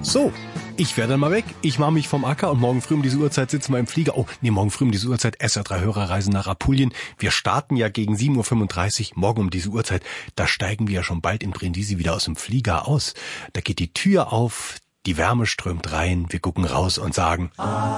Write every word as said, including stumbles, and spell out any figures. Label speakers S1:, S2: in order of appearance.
S1: So, ich werde dann mal weg. Ich mache mich vom Acker und morgen früh um diese Uhrzeit sitzen wir im Flieger. Oh, nee, morgen früh um diese Uhrzeit S R drei Hörerreisen nach Apulien. Wir starten ja gegen sieben Uhr fünfunddreißig, morgen um diese Uhrzeit. Da steigen wir ja schon bald in Brindisi wieder aus dem Flieger aus. Da geht die Tür auf, die Wärme strömt rein, wir gucken raus und sagen...